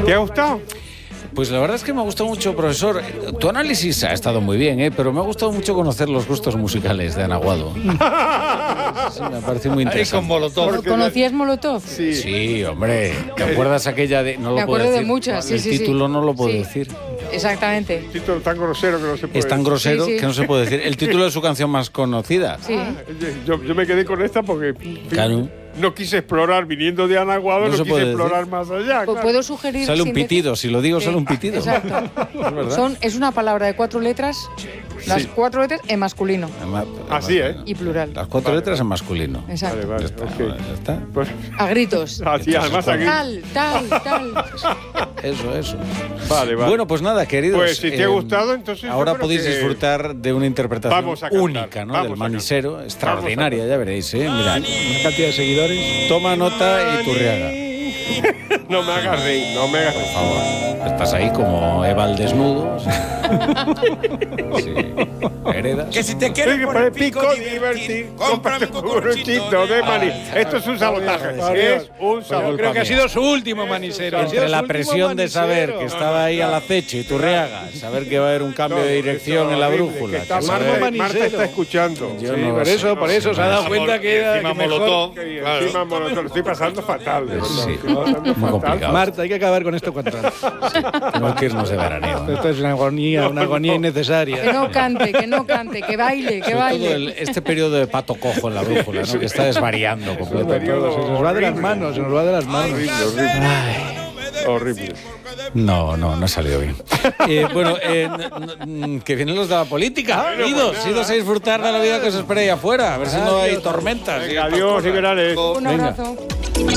¿Te ha gustado? Pues la verdad es que me ha gustado mucho, profesor. Tu análisis ha estado muy bien, pero me ha gustado mucho conocer los gustos musicales de Ana Guado. Sí, me ha parecido muy interesante. Ahí con Molotov. ¿Conocías Molotov? Sí, hombre. ¿Te acuerdas aquella de...? No Me lo puedo acuerdo de decir. muchas, sí, El sí. título no lo puedo Sí. decir. Exactamente. Un título tan grosero que no se puede Es tan decir. grosero Sí, sí. que no se puede decir. El título de su canción más conocida. Sí. Yo me quedé con esta porque Claro. no quise explorar, viniendo de Ana Guado, No no se quise puede explorar más allá. claro. ¿Puedo sugerir? Sale un sin decir- pitido. Si lo digo, Sí. sale un pitido. Exacto. Es verdad. Es una palabra de 4 letras, las 4 letras en masculino Así, ¿eh? y plural. Las 4 letras en masculino. Exacto. Vale, Ya está, ok. ya está. Pues, A gritos. así, además aquí. Tal. Eso. Vale. Bueno, pues nada, queridos. Pues si te ha gustado, entonces yo Ahora creo podéis que disfrutar de una interpretación vamos a cantar, única, ¿no? vamos Del a manisero, extraordinaria, ya veréis, ¿eh? Mirad. Una cantidad de seguidores. Toma nota, Iturriaga. No me hagas reír, no me hagas reír. Por favor. Estás ahí como Eva al desnudo. Sí. Heredas. Que si te quieres Por el pico divertir, cómprate un curuchito de maní. Esto es un sabotaje. Es un Yo sabotaje. creo que ha sido su último manisero. Ha sido Entre su la último presión de saber manisero. que estaba ahí al acecho Iturriaga, saber que va a haber un cambio de dirección en la brújula. Que está que Marta, saber- manisero. Marta está escuchando. Yo Sí, no por sé. eso se ha dado cuenta que era Encima que mejor. Molotov. Que Claro. encima Molotov, lo estoy pasando fatal. de verdad, Sí, estoy pasando muy fatal. complicado. Marta, hay que acabar con esto cuanto antes. Tenemos que irnos de veraneo, ¿no? Esto es una agonía innecesaria. Que no cante, que baile, que Sobre todo baile. este periodo de pato cojo en la brújula, ¿no? Que está desvariando completamente. periodo Se nos va de las horrible. manos, se nos va de las manos. Horrible. No ha salido bien. Bueno, que vienen los de la política. Idos a disfrutar de la vida que os espera ahí afuera. A ver si no hay tormentas. Venga, adiós y verales. Un abrazo.